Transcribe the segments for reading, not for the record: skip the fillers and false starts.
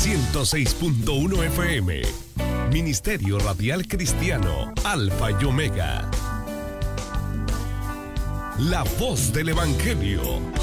106.1 FM. Ministerio Radial Cristiano Alfa y Omega. La voz del Evangelio.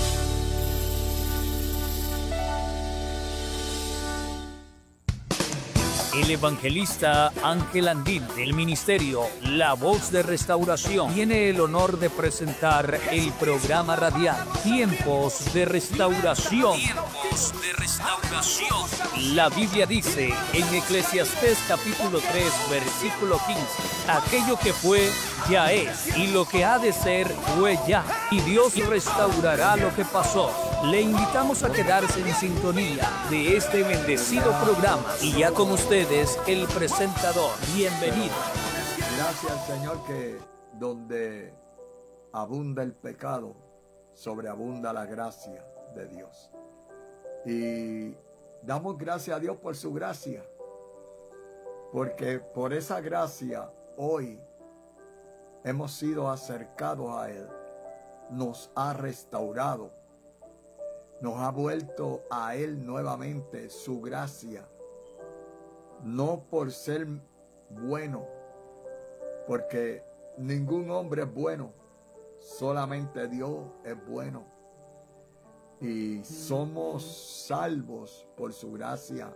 El evangelista Ángel Andín del ministerio La Voz de Restauración tiene el honor de presentar el programa radial Tiempos de Restauración. Tiempos de Restauración. La Biblia dice en Eclesiastés capítulo 3 versículo 15: aquello que fue ya es, y lo que ha de ser fue ya, y Dios restaurará lo que pasó. Le invitamos a quedarse en sintonía de este bendecido programa, y ya con ustedes el presentador. Bienvenido. Gracias, Señor, que donde abunda el pecado, sobreabunda la gracia de Dios. Y damos gracias a Dios por su gracia, porque por esa gracia hoy hemos sido acercados a Él, nos ha restaurado, nos ha vuelto a Él nuevamente su gracia, no por ser bueno, porque ningún hombre es bueno, solamente Dios es bueno, y somos salvos por su gracia,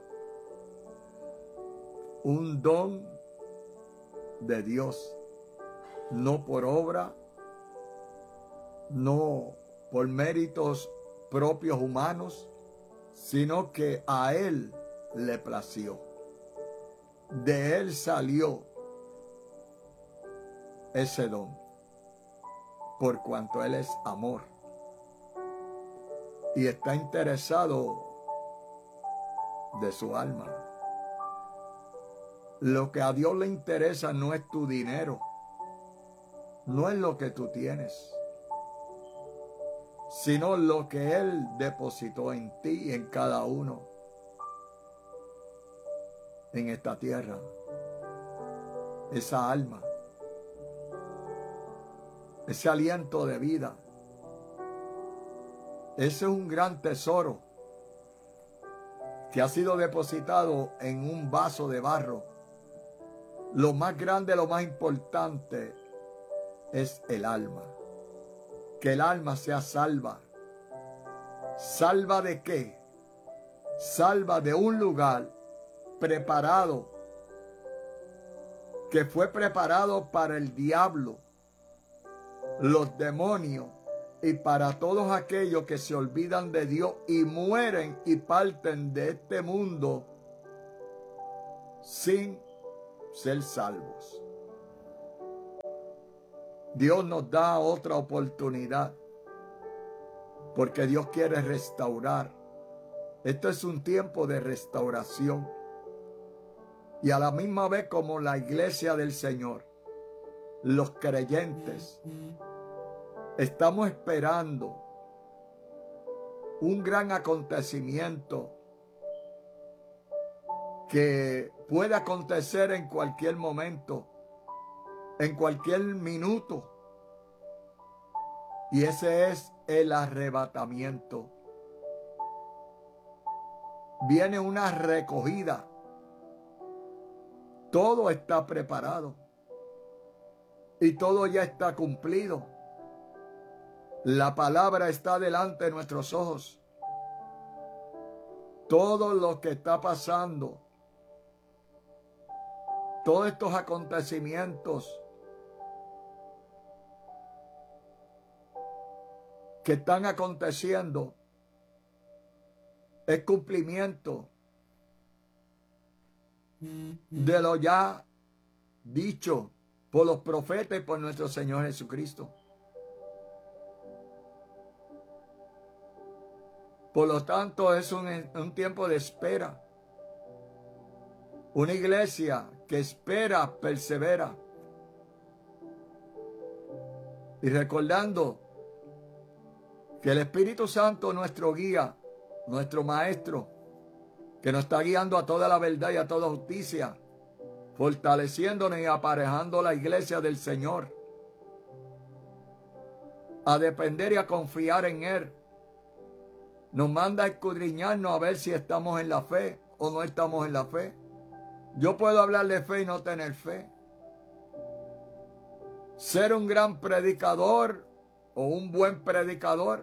un don de Dios, no por obra, no por méritos propios humanos, sino que a Él le plació. De Él salió ese don, por cuanto Él es amor y está interesado de su alma. Lo que a Dios le interesa no es tu dinero, no es lo que tú tienes, sino lo que Él depositó en ti y en cada uno en esta tierra. Esa alma, ese aliento de vida, ese es un gran tesoro que ha sido depositado en un vaso de barro. Lo más grande, lo más importante es el alma. Que el alma sea salva. ¿Salva de qué? Salva de un lugar preparado, que fue preparado para el diablo, los demonios y para todos aquellos que se olvidan de Dios y mueren y parten de este mundo sin ser salvos. Dios nos da otra oportunidad porque Dios quiere restaurar. Esto es un tiempo de restauración. Y a la misma vez, como la iglesia del Señor, los creyentes, estamos esperando un gran acontecimiento que puede acontecer en cualquier momento, en cualquier minuto. Y ese es el arrebatamiento. Viene una recogida. Todo está preparado. Y todo ya está cumplido. La palabra está delante de nuestros ojos. Todo lo que está pasando, todos estos acontecimientos que están aconteciendo, es cumplimiento de lo ya dicho por los profetas y por nuestro Señor Jesucristo. Por lo tanto, es un tiempo de espera. Una iglesia que espera, persevera. Y recordando que el Espíritu Santo, nuestro guía, nuestro maestro, que nos está guiando a toda la verdad y a toda justicia, fortaleciéndonos y aparejando la iglesia del Señor a depender y a confiar en Él. Nos manda a escudriñarnos a ver si estamos en la fe o no estamos en la fe. Yo puedo hablar de fe y no tener fe. Ser un gran predicador o un buen predicador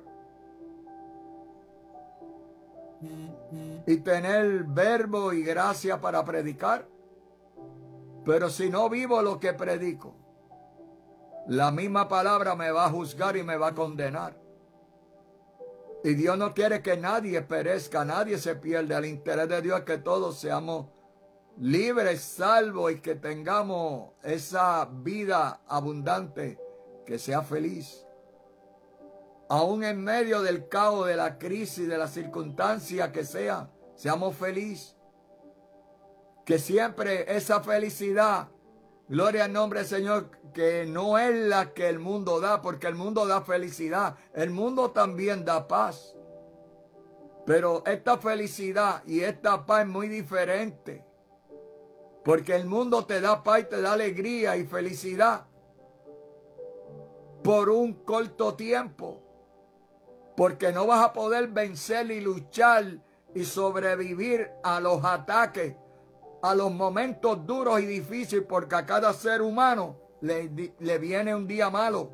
y tener verbo y gracia para predicar, pero si no vivo lo que predico, la misma palabra me va a juzgar y me va a condenar. Y Dios no quiere que nadie perezca, nadie se pierda. El interés de Dios es que todos seamos libres, salvos y que tengamos esa vida abundante, que sea feliz. Aún en medio del caos, de la crisis, de la circunstancia que sea, seamos felices. Que siempre esa felicidad, gloria al nombre del Señor, que no es la que el mundo da, porque el mundo da felicidad. El mundo también da paz. Pero esta felicidad y esta paz es muy diferente. Porque el mundo te da paz y te da alegría y felicidad por un corto tiempo. Porque no vas a poder vencer y luchar y sobrevivir a los ataques, a los momentos duros y difíciles, porque a cada ser humano le viene un día malo.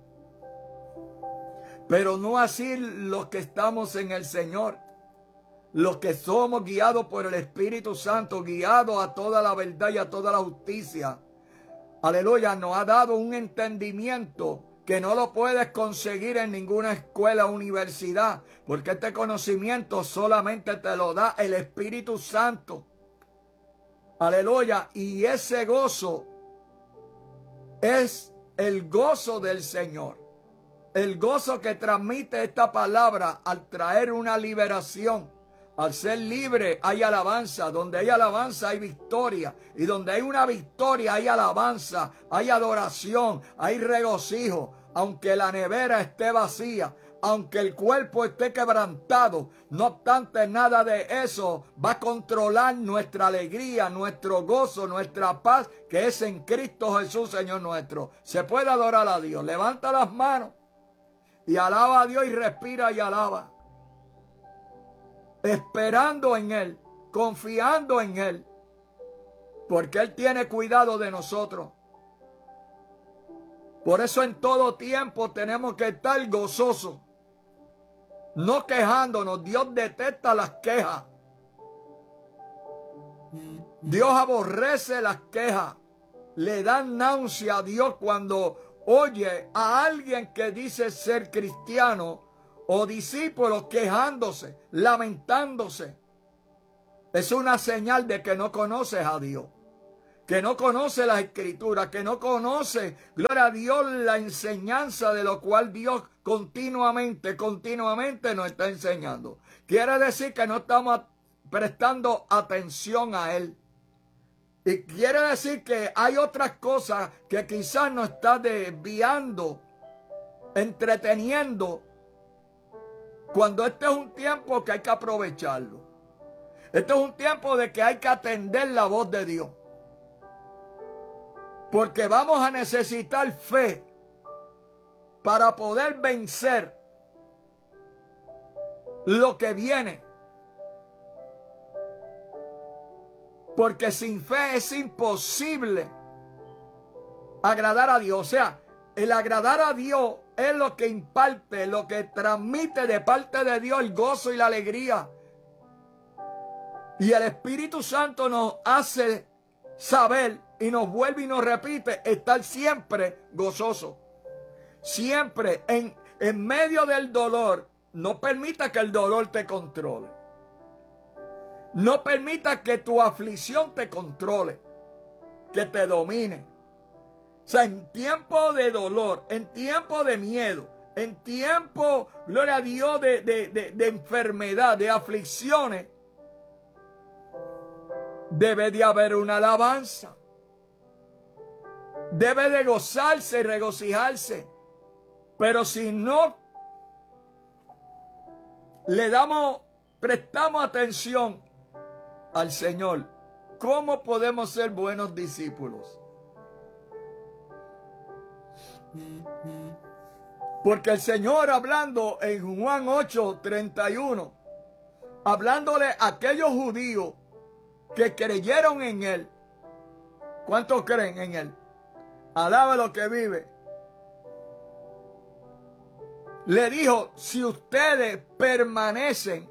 Pero no así los que estamos en el Señor, los que somos guiados por el Espíritu Santo, guiados a toda la verdad y a toda la justicia. Aleluya, nos ha dado un entendimiento que no lo puedes conseguir en ninguna escuela o universidad, porque este conocimiento solamente te lo da el Espíritu Santo. Aleluya, y ese gozo es el gozo del Señor. El gozo que transmite esta palabra al traer una liberación. Al ser libre hay alabanza. Donde hay alabanza hay victoria. Y donde hay una victoria hay alabanza, hay adoración, hay regocijo. Aunque la nevera esté vacía, aunque el cuerpo esté quebrantado, no obstante nada de eso va a controlar nuestra alegría, nuestro gozo, nuestra paz, que es en Cristo Jesús, Señor nuestro. Se puede adorar a Dios. Levanta las manos y alaba a Dios y respira y alaba. Esperando en Él, confiando en Él, porque Él tiene cuidado de nosotros. Por eso en todo tiempo tenemos que estar gozosos, no quejándonos. Dios detesta las quejas. Dios aborrece las quejas. Le dan náusea a Dios cuando oye a alguien que dice ser cristiano o discípulos quejándose, lamentándose. Es una señal de que no conoces a Dios, que no conoce las Escrituras, que no conoce, gloria a Dios, la enseñanza de lo cual Dios continuamente nos está enseñando. Quiere decir que no estamos prestando atención a Él. Y quiere decir que hay otras cosas que quizás nos está desviando, entreteniendo, cuando este es un tiempo que hay que aprovecharlo. Este es un tiempo de que hay que atender la voz de Dios. Porque vamos a necesitar fe para poder vencer lo que viene. Porque sin fe es imposible agradar a Dios. O sea, el agradar a Dios es lo que imparte, lo que transmite de parte de Dios el gozo y la alegría. Y el Espíritu Santo nos hace saber y nos vuelve y nos repite estar siempre gozoso. Siempre en medio del dolor. No permita que el dolor te controle. No permita que tu aflicción te controle, que te domine. O sea, en tiempo de dolor, en tiempo de miedo, en tiempo, gloria a Dios, de enfermedad, de aflicciones, debe de haber una alabanza. Debe de gozarse y regocijarse. Pero si no prestamos atención al Señor, ¿cómo podemos ser buenos discípulos? Porque el Señor, hablando en Juan 8:31, hablándole a aquellos judíos que creyeron en Él. ¿Cuántos creen en Él? Alaba lo que vive. Le dijo, si ustedes permanecen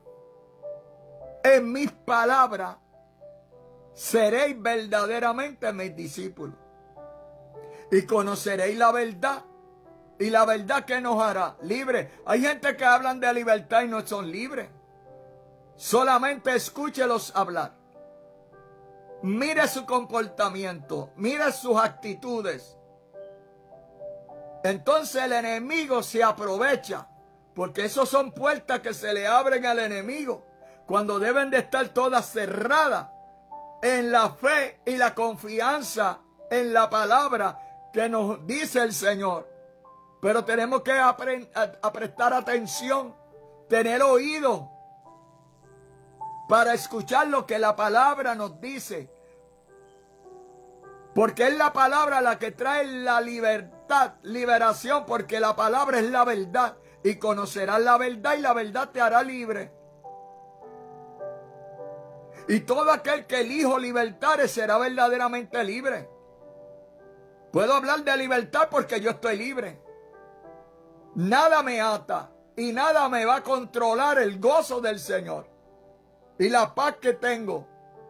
en mis palabras, seréis verdaderamente mis discípulos. Y conoceréis la verdad. Y la verdad que nos hará libres. Hay gente que hablan de libertad y no son libres. Solamente escúchelos hablar. Mire su comportamiento. Mire sus actitudes. Entonces el enemigo se aprovecha. Porque esos son puertas que se le abren al enemigo. Cuando deben de estar todas cerradas. En la fe y la confianza en la palabra que nos dice el Señor. Pero tenemos que prestar atención, tener oído para escuchar lo que la palabra nos dice. Porque es la palabra la que trae la libertad, liberación, porque la palabra es la verdad. Y conocerás la verdad y la verdad te hará libre. Y todo aquel que el Hijo libertare será verdaderamente libre. Puedo hablar de libertad porque yo estoy libre. Nada me ata y nada me va a controlar el gozo del Señor y la paz que tengo.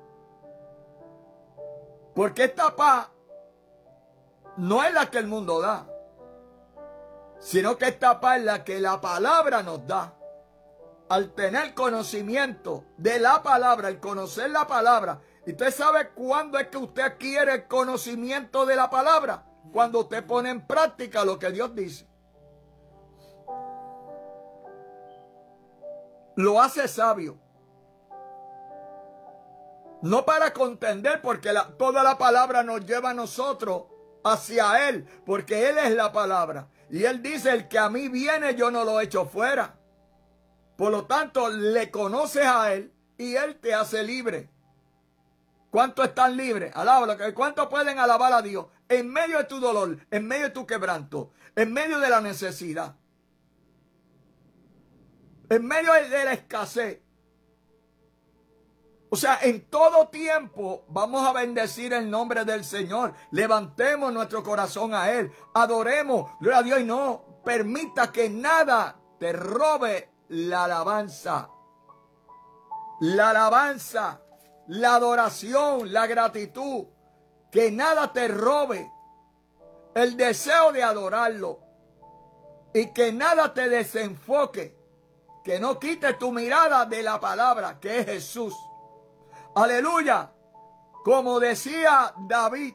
Porque esta paz no es la que el mundo da, sino que esta paz es la que la palabra nos da. Al tener conocimiento de la palabra, el conocer la palabra. ¿Y usted sabe cuándo es que usted adquiere el conocimiento de la palabra? Cuando usted pone en práctica lo que Dios dice. Lo hace sabio. No para contender, porque toda la palabra nos lleva a nosotros hacia Él, porque Él es la palabra. Y Él dice, el que a mí viene yo no lo echo fuera. Por lo tanto, le conoces a Él y Él te hace libre. ¿Cuántos están libres? Alábalo. ¿Cuántos pueden alabar a Dios en medio de tu dolor, en medio de tu quebranto, en medio de la necesidad, en medio de la escasez? O sea, en todo tiempo vamos a bendecir el nombre del Señor. Levantemos nuestro corazón a Él. Adoremos, gloria a Dios, y no permita que nada te robe la alabanza. La alabanza, la adoración, la gratitud. Que nada te robe el deseo de adorarlo. Y que nada te desenfoque. Que no quite tu mirada de la palabra, que es Jesús. Aleluya. Como decía David.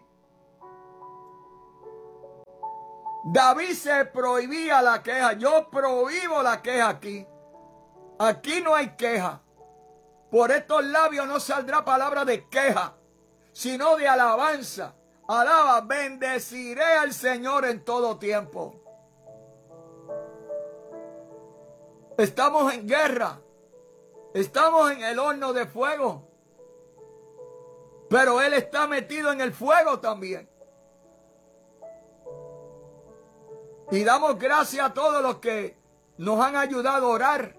David se prohibía la queja. Yo prohíbo la queja aquí. Aquí no hay queja. Por estos labios no saldrá palabra de queja, sino de alabanza. Alaba, bendeciré al Señor en todo tiempo. Estamos en guerra. Estamos en el horno de fuego. Pero Él está metido en el fuego también. Y damos gracias a todos los que nos han ayudado a orar.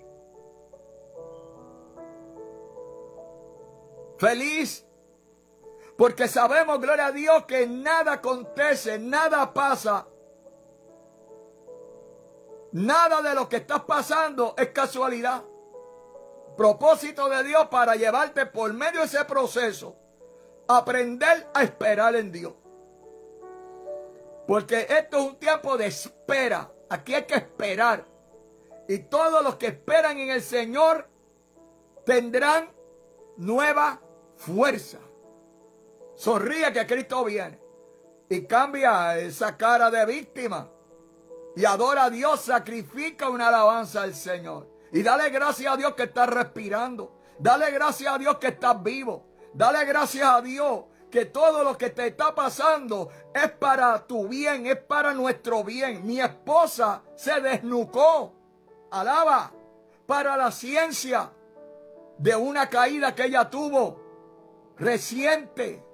Feliz. Porque sabemos, gloria a Dios, que nada acontece, nada pasa. Nada de lo que estás pasando es casualidad. Propósito de Dios para llevarte por medio de ese proceso. Aprender a esperar en Dios. Porque esto es un tiempo de espera. Aquí hay que esperar. Y todos los que esperan en el Señor tendrán nueva fuerza. Sonríe que Cristo viene. Y cambia esa cara de víctima. Y adora a Dios, sacrifica una alabanza al Señor. Y dale gracias a Dios que estás respirando. Dale gracias a Dios que estás vivo. Dale gracias a Dios que todo lo que te está pasando es para tu bien, es para nuestro bien. Mi esposa se desnucó. Alaba. Para la ciencia de una caída que ella tuvo reciente.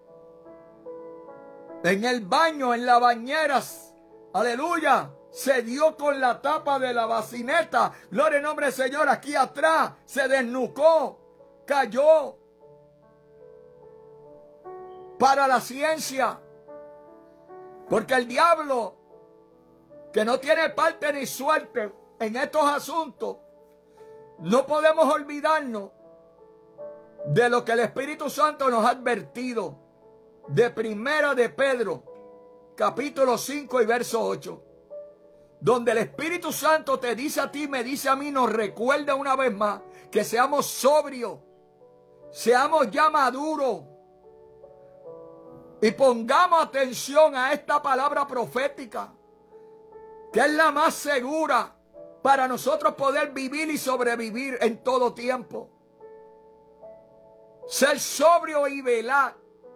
En el baño, en las bañeras. Aleluya. Se dio con la tapa de la bacineta. Gloria en nombre del Señor. Aquí atrás se desnucó. Cayó. para la ciencia. Porque el diablo, que no tiene parte ni suerte en estos asuntos, no podemos olvidarnos de lo que el Espíritu Santo nos ha advertido de Primera de Pedro, capítulo 5 y verso 8, donde el Espíritu Santo te dice a ti, me dice a mí, nos recuerda una vez más que seamos sobrios, seamos ya maduros y pongamos atención a esta palabra profética, que es la más segura para nosotros poder vivir y sobrevivir en todo tiempo. Ser sobrio y velar.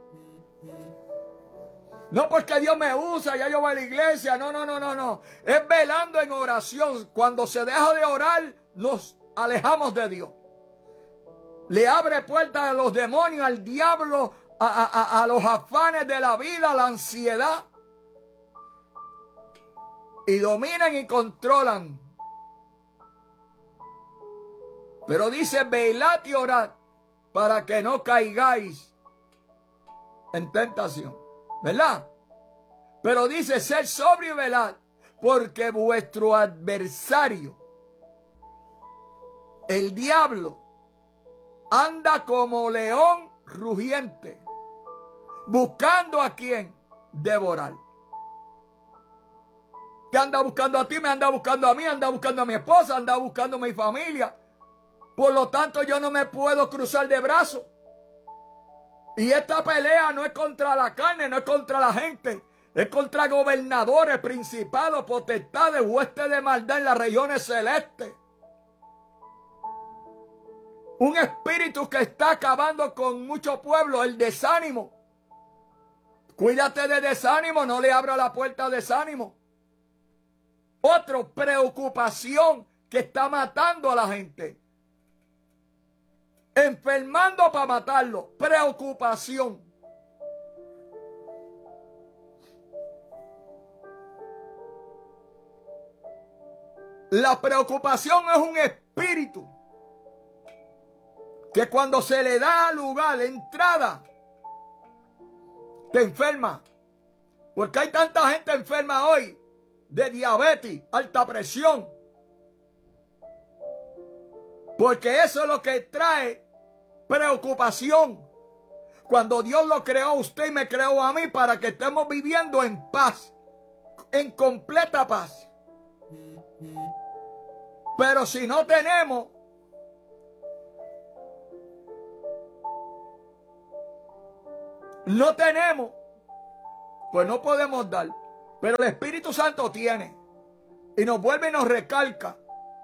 No porque Dios me usa, ya yo voy a la iglesia. No. Es velando en oración. Cuando se deja de orar, nos alejamos de Dios. Le abre puertas a los demonios, al diablo, a los afanes de la vida, a la ansiedad. Y dominan y controlan. Pero dice, velad y orad para que no caigáis en tentación. ¿Verdad? Pero dice, ser sobrio y velad, porque vuestro adversario, el diablo, anda como león rugiente, buscando a quien devorar. ¿Qué anda buscando a ti? Me anda buscando a mí, anda buscando a mi esposa, anda buscando a mi familia. Por lo tanto, yo no me puedo cruzar de brazos. Y esta pelea no es contra la carne, no es contra la gente. Es contra gobernadores, principados, potestades, huestes de maldad en las regiones celestes. Un espíritu que está acabando con mucho pueblo, el desánimo. Cuídate de desánimo, no le abra la puerta a desánimo. Otro, preocupación que está matando a la gente. Enfermando para matarlo. Preocupación. La preocupación es un espíritu que cuando se le da lugar, entrada, te enferma. Porque hay tanta gente enferma hoy de diabetes, alta presión. Porque eso es lo que trae preocupación. Cuando Dios lo creó a usted y me creó a mí para que estemos viviendo en paz, en completa paz. Pero si no tenemos, pues no podemos dar. Pero el Espíritu Santo tiene. Y nos vuelve y nos recalca.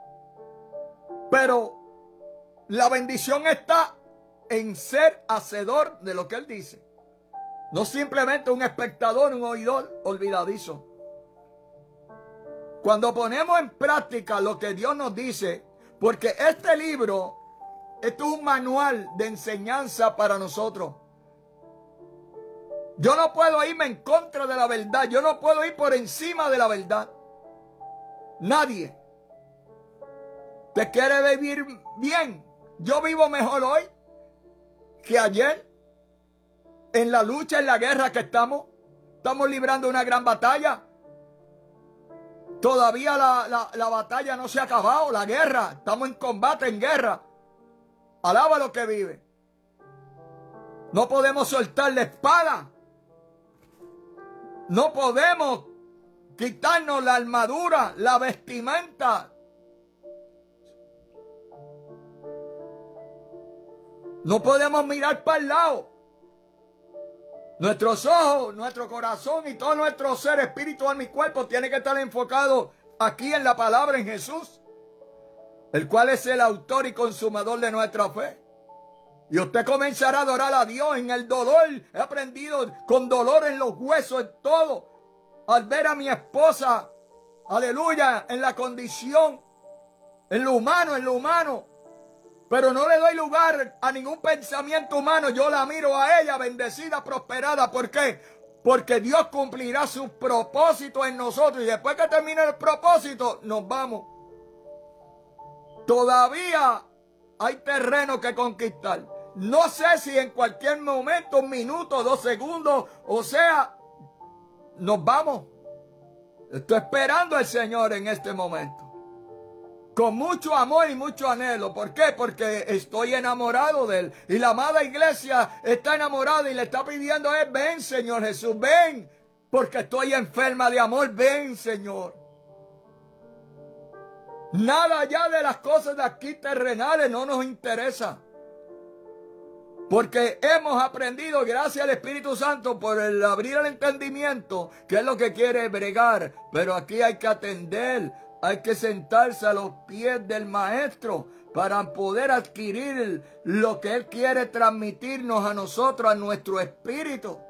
Pero la bendición está en ser hacedor de lo que Él dice. No simplemente un espectador, un oidor olvidadizo. Cuando ponemos en práctica lo que Dios nos dice, porque este libro, esto es un manual de enseñanza para nosotros. Yo no puedo irme en contra de la verdad. Yo no puedo ir por encima de la verdad. Nadie. ¿Te quiere vivir bien? Yo vivo mejor hoy que ayer. En la lucha, en la guerra que estamos librando una gran batalla. Todavía la batalla no se ha acabado, la guerra. Estamos en combate, en guerra. Alaba lo que vive. No podemos soltar la espada. No podemos quitarnos la armadura, la vestimenta. No podemos mirar para el lado. Nuestros ojos, nuestro corazón y todo nuestro ser espiritual, mi cuerpo, tiene que estar enfocado aquí en la palabra, en Jesús, el cual es el autor y consumador de nuestra fe. Y usted comenzará a adorar a Dios en el dolor. He aprendido con dolor en los huesos, en todo. Al ver a mi esposa, aleluya, en la condición, en lo humano. Pero no le doy lugar a ningún pensamiento humano. Yo la miro a ella bendecida, prosperada. ¿Por qué? Porque Dios cumplirá sus propósitos en nosotros. Y después que termine el propósito, nos vamos. Todavía hay terreno que conquistar. no sé si en cualquier momento, un minuto, 2 segundos, o sea, nos vamos. Estoy esperando al Señor en este momento. Con mucho amor y mucho anhelo. ¿Por qué? Porque estoy enamorado de Él. Y la amada iglesia está enamorada y le está pidiendo a Él, ven Señor Jesús, ven. Porque estoy enferma de amor, ven Señor. Nada ya de las cosas de aquí terrenales no nos interesa. Porque hemos aprendido, gracias al Espíritu Santo, por el abrir el entendimiento, que es lo que quiere bregar. Pero aquí hay que atender, hay que sentarse a los pies del Maestro para poder adquirir lo que Él quiere transmitirnos a nosotros, a nuestro espíritu.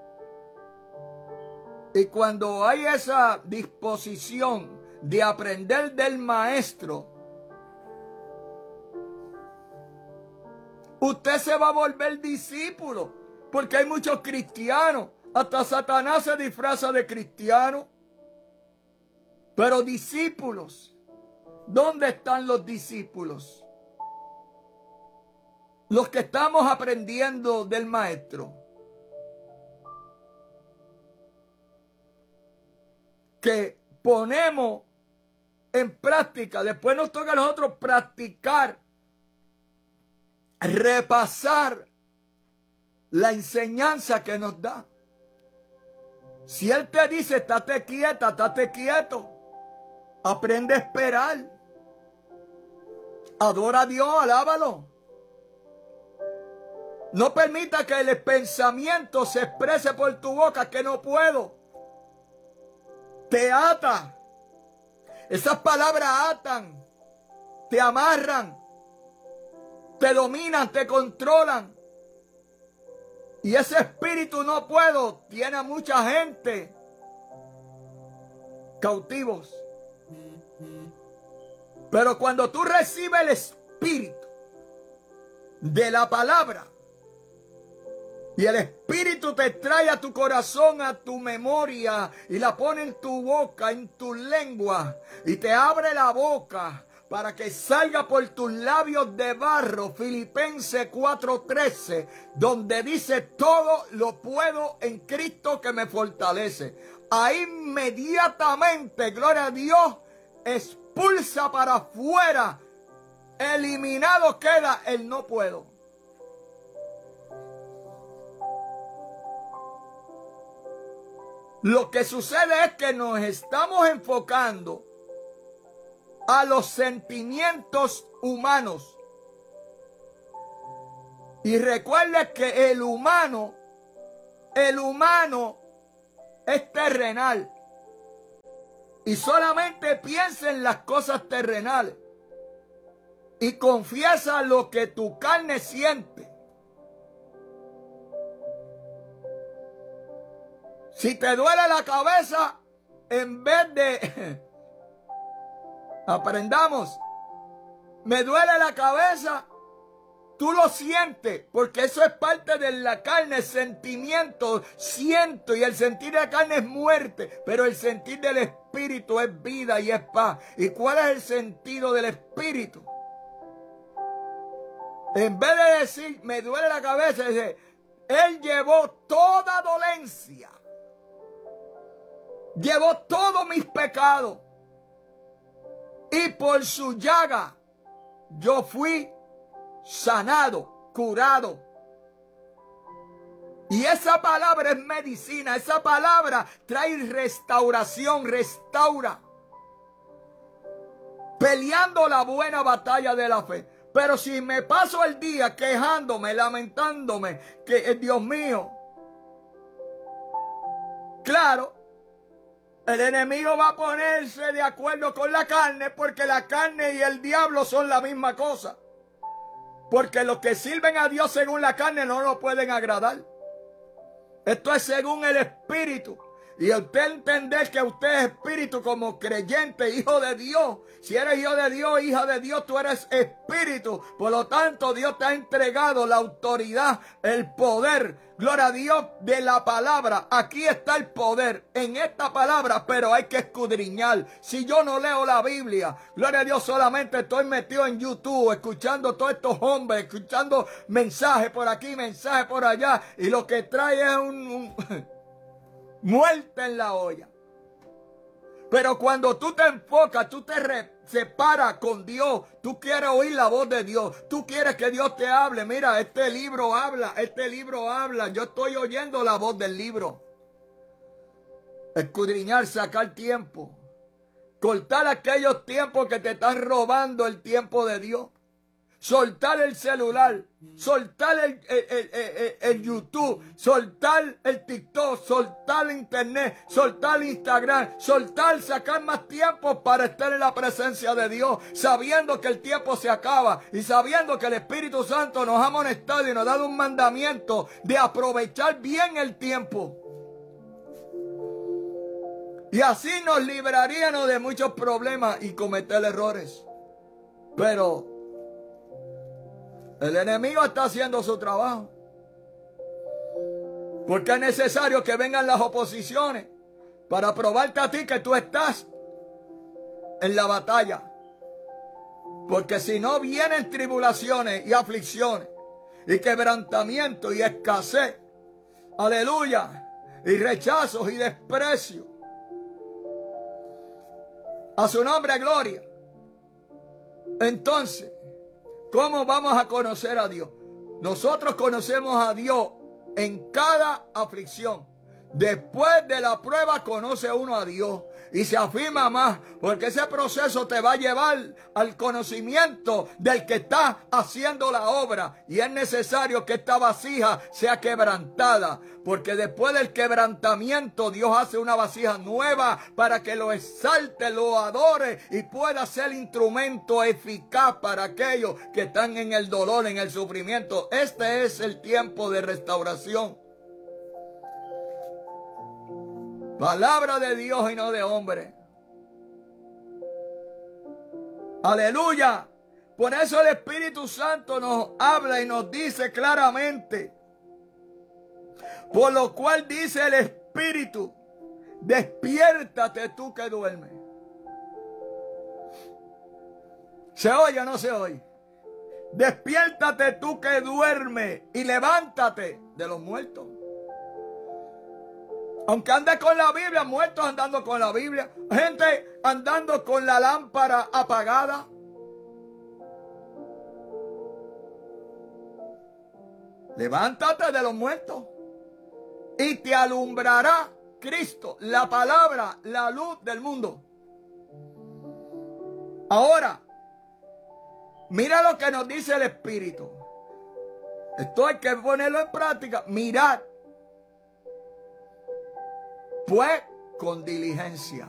Y cuando hay esa disposición de aprender del Maestro, usted se va a volver discípulo, porque hay muchos cristianos, hasta Satanás se disfraza de cristiano, pero discípulos, ¿dónde están los discípulos? Los que estamos aprendiendo del Maestro, que ponemos en práctica, después nos toca a nosotros practicar, repasar la enseñanza que nos da. Si Él te dice, estate quieta, estate quieto, aprende a esperar, adora a Dios, alábalo. No permita que el pensamiento se exprese por tu boca, que no puedo. Te ata. Esas palabras atan, te amarran, te dominan, te controlan. Y ese espíritu no puedo tiene a mucha gente cautivos. Pero cuando tú recibes el espíritu de la palabra y el espíritu te trae a tu corazón, a tu memoria y la pone en tu boca, en tu lengua y te abre la boca para que salga por tus labios de barro, Filipenses 4:13, donde dice, todo lo puedo en Cristo que me fortalece. Ahí inmediatamente, gloria a Dios, expulsa para afuera, eliminado queda el no puedo. Lo que sucede es que nos estamos enfocando a los sentimientos humanos. Y recuerde que el humano es terrenal. Y solamente piensa en las cosas terrenales. Y confiesa lo que tu carne siente. Si te duele la cabeza, en vez de... Aprendamos. Me duele la cabeza. Tú lo sientes, porque eso es parte de la carne, sentimiento, siento, y el sentir de la carne es muerte, pero el sentir del espíritu es vida y es paz. ¿Y cuál es el sentido del espíritu? En vez de decir, me duele la cabeza, dice, Él llevó toda dolencia, llevó todos mis pecados, y por su llaga yo fui sanado, curado. Y esa palabra es medicina, esa palabra trae restauración, restaura. Peleando la buena batalla de la fe. Pero si me paso el día quejándome, lamentándome, que Dios mío, claro, el enemigo va a ponerse de acuerdo con la carne, porque la carne y el diablo son la misma cosa. Porque los que sirven a Dios según la carne no lo pueden agradar. Esto es según el espíritu. Y usted entender que usted es espíritu como creyente, hijo de Dios. Si eres hijo de Dios, hija de Dios, tú eres espíritu. Por lo tanto, Dios te ha entregado la autoridad, el poder. Gloria a Dios de la palabra. Aquí está el poder en esta palabra, pero hay que escudriñar. Si yo no leo la Biblia, gloria a Dios, solamente estoy metido en YouTube, escuchando todos estos hombres, escuchando mensajes por aquí, mensajes por allá. Y lo que trae es muerte en la olla. Pero cuando tú te enfocas, tú te separas con Dios, tú quieres oír la voz de Dios, tú quieres que Dios te hable. Mira, este libro habla, yo estoy oyendo la voz del libro. Escudriñar, sacar tiempo, cortar aquellos tiempos que te están robando el tiempo de Dios. Soltar el celular, soltar el YouTube, soltar el TikTok, soltar el Internet, soltar el Instagram, sacar más tiempo para estar en la presencia de Dios, sabiendo que el tiempo se acaba y sabiendo que el Espíritu Santo nos ha amonestado y nos ha dado un mandamiento de aprovechar bien el tiempo. Y así nos libraríamos de muchos problemas y cometer errores. Pero el enemigo está haciendo su trabajo. Porque es necesario que vengan las oposiciones para probarte a ti que tú estás en la batalla. Porque si no vienen tribulaciones y aflicciones y quebrantamiento y escasez, aleluya, y rechazos y desprecio, a su nombre gloria. Entonces, ¿cómo vamos a conocer a Dios? Nosotros conocemos a Dios en cada aflicción. Después de la prueba conoce uno a Dios y se afirma más, porque ese proceso te va a llevar al conocimiento del que está haciendo la obra. Y es necesario que esta vasija sea quebrantada, porque después del quebrantamiento Dios hace una vasija nueva para que lo exalte, lo adore y pueda ser instrumento eficaz para aquellos que están en el dolor, en el sufrimiento. Este es el tiempo de restauración. Palabra de Dios y no de hombre. Aleluya. Por eso el Espíritu Santo nos habla y nos dice claramente. Por lo cual dice el Espíritu, despiértate tú que duermes. ¿Se oye o no se oye? Despiértate tú que duermes y levántate de los muertos. Aunque andes con la Biblia, muertos andando con la Biblia, gente andando con la lámpara apagada. Levántate de los muertos y te alumbrará Cristo, la palabra, la luz del mundo. Ahora, mira lo que nos dice el Espíritu. Esto hay que ponerlo en práctica. Mirad, pues, con diligencia.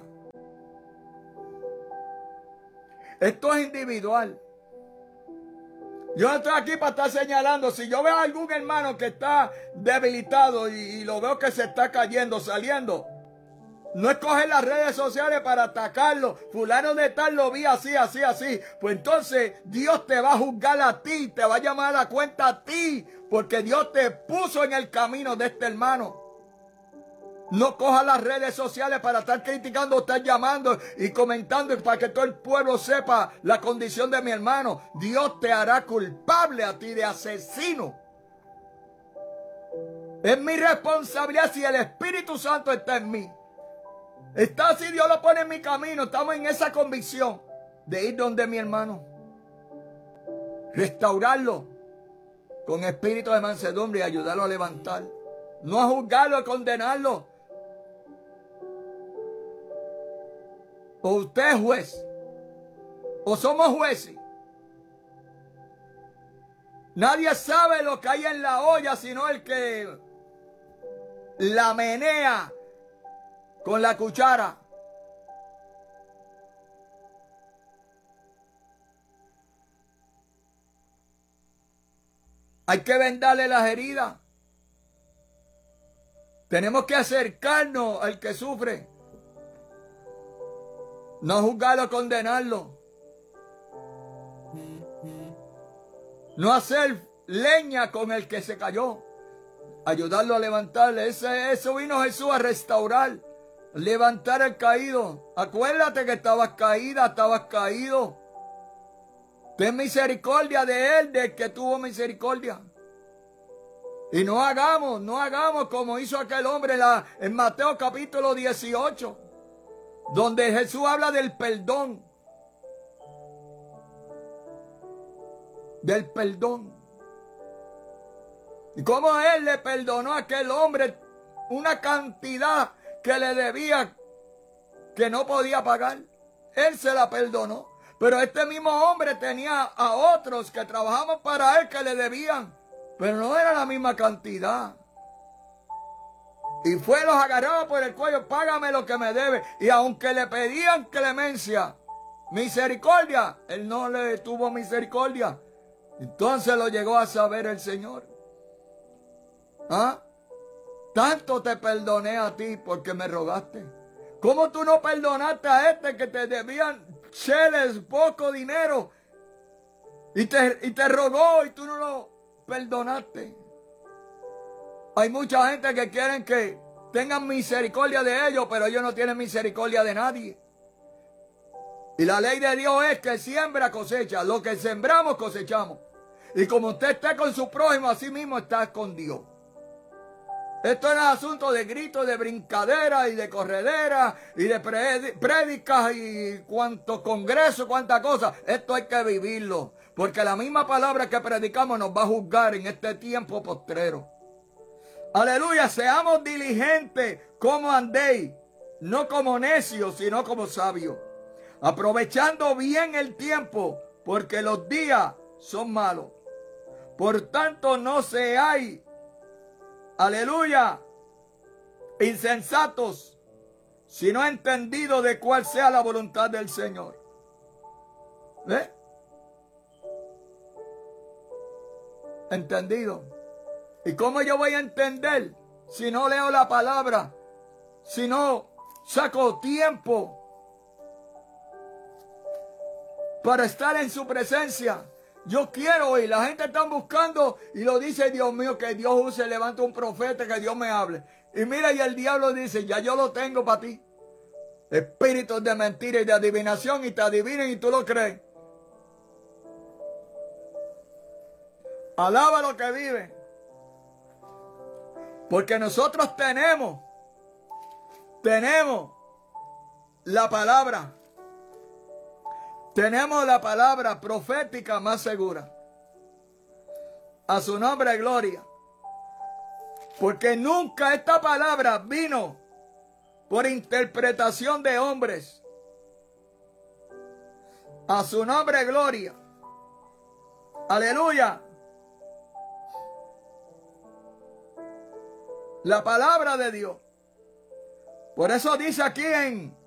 Esto es individual. Yo no estoy aquí para estar señalando. Si yo veo a algún hermano que está debilitado y lo veo que se está cayendo, saliendo, no es coger las redes sociales para atacarlo. Fulano de tal lo vi así, así, así. Pues entonces Dios te va a juzgar a ti, te va a llamar a la cuenta a ti, porque Dios te puso en el camino de este hermano. No coja las redes sociales para estar criticando, estar llamando y comentando para que todo el pueblo sepa la condición de mi hermano. Dios te hará culpable a ti de asesino. Es mi responsabilidad si el Espíritu Santo está en mí. Está así, Dios lo pone en mi camino. Estamos en esa convicción de ir donde mi hermano. Restaurarlo con espíritu de mansedumbre y ayudarlo a levantar. No a juzgarlo, a condenarlo. O usted es juez, o somos jueces. Nadie sabe lo que hay en la olla, sino el que la menea con la cuchara. Hay que vendarle las heridas. Tenemos que acercarnos al que sufre. No juzgarlo, condenarlo. No hacer leña con el que se cayó. Ayudarlo a levantarle. Eso vino Jesús a restaurar. Levantar al caído. Acuérdate que estabas caída, estabas caído. Ten misericordia de él, del que tuvo misericordia. Y no hagamos como hizo aquel hombre en Mateo capítulo 18, donde Jesús habla del perdón. Del perdón. Y cómo él le perdonó a aquel hombre una cantidad que le debía, que no podía pagar. Él se la perdonó. Pero este mismo hombre tenía a otros que trabajaban para él que le debían. Pero no era la misma cantidad. Y fue, los agarraba por el cuello, págame lo que me debe. Y aunque le pedían clemencia, misericordia, él no le tuvo misericordia. Entonces lo llegó a saber el Señor. ¿Ah? Tanto te perdoné a ti porque me rogaste. ¿Cómo tú no perdonaste a este que te debían cheles, poco dinero? Y te rogó y tú no lo perdonaste. Hay mucha gente que quieren que tengan misericordia de ellos, pero ellos no tienen misericordia de nadie. Y la ley de Dios es que siembra, cosecha. Lo que sembramos, cosechamos. Y como usted esté con su prójimo, así mismo está con Dios. Esto no es asunto de gritos, de brincadera y de corredera y de prédicas y cuántos congresos, cuántas cosas. Esto hay que vivirlo. Porque la misma palabra que predicamos nos va a juzgar en este tiempo postrero. Aleluya, seamos diligentes como andéis, no como necios, sino como sabios. Aprovechando bien el tiempo, porque los días son malos. Por tanto, no seáis, aleluya, insensatos, sino entendidos de cuál sea la voluntad del Señor. ¿Ve? Entendido. ¿Y cómo yo voy a entender si no leo la palabra? Si no saco tiempo para estar en su presencia. Yo quiero y la gente está buscando y lo dice, Dios mío, que Dios use, levanta un profeta, que Dios me hable. Y mira, y el diablo dice, ya yo lo tengo para ti. Espíritus de mentira y de adivinación, y te adivinen y tú lo crees. Alaba lo que vive. Porque nosotros tenemos la palabra. Tenemos la palabra profética más segura. A su nombre, gloria. Porque nunca esta palabra vino por interpretación de hombres. A su nombre, gloria. Aleluya. La palabra de Dios. Por eso dice aquí en